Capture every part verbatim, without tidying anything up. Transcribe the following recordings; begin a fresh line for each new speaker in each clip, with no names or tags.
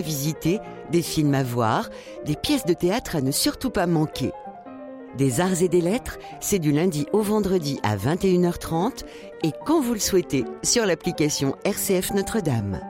visiter, des films à voir, des pièces de théâtre à ne surtout pas manquer. Des arts et des lettres, c'est du lundi au vendredi à vingt et une heures trente et quand vous le souhaitez sur l'application R C F Notre-Dame.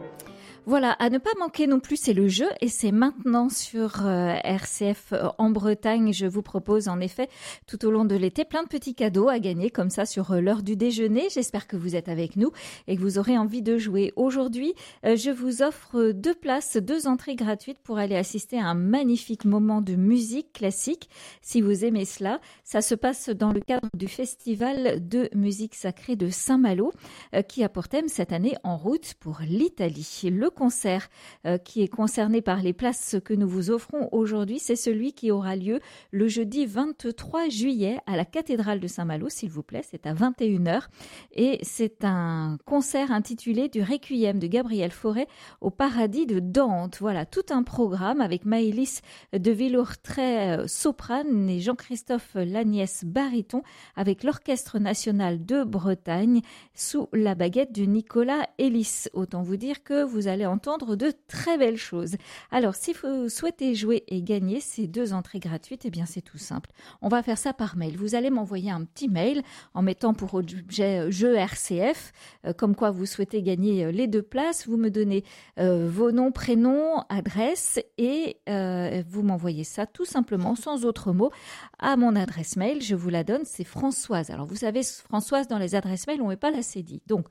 Voilà, à ne pas manquer non plus, c'est le jeu et c'est maintenant sur euh, R C F euh, en Bretagne. Je vous propose en effet tout au long de l'été plein de petits cadeaux à gagner comme ça sur euh, l'heure du déjeuner. J'espère que vous êtes avec nous et que vous aurez envie de jouer. Aujourd'hui, euh, je vous offre deux places, deux entrées gratuites pour aller assister à un magnifique moment de musique classique. Si vous aimez cela, ça se passe dans le cadre du festival de musique sacrée de Saint-Malo euh, qui a pour thème cette année En route pour l'Italie. Le concert euh, qui est concerné par les places que nous vous offrons aujourd'hui, c'est celui qui aura lieu le jeudi vingt-trois juillet à la cathédrale de Saint-Malo, s'il vous plaît, c'est à vingt et une heures et c'est un concert intitulé du Requiem de Gabriel Fauré au paradis de Dante. Voilà, tout un programme avec Maëlys de Villortray soprane et Jean-Christophe Lagnès baryton avec l'Orchestre national de Bretagne sous la baguette de Nicolas Ellis. Autant vous dire que vous allez entendre de très belles choses. Alors, si vous souhaitez jouer et gagner ces deux entrées gratuites, eh bien, c'est tout simple. On va faire ça par mail. Vous allez m'envoyer un petit mail en mettant pour objet jeu R C F, euh, comme quoi vous souhaitez gagner les deux places. Vous me donnez euh, vos noms, prénoms, adresse et euh, vous m'envoyez ça tout simplement, sans autre mot, à mon adresse mail. Je vous la donne, c'est Françoise. Alors, vous savez, Françoise, dans les adresses mail, on n'est pas la cédille. Donc,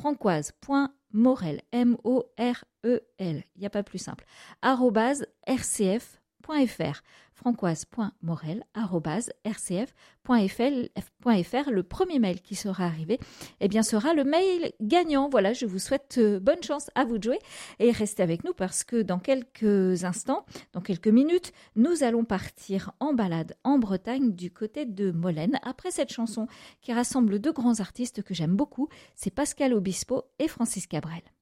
francoise.morel, M O R E L, il n'y a pas plus simple, arobase r c f point f r, francoise.morel, arobase r c f point f r. Le premier mail qui sera arrivé, eh bien, sera le mail gagnant. Voilà, je vous souhaite euh, bonne chance à vous de jouer et restez avec nous parce que dans quelques instants, dans quelques minutes, nous allons partir en balade en Bretagne du côté de Molène après cette chanson qui rassemble deux grands artistes que j'aime beaucoup, c'est Pascal Obispo et Francis Cabrel.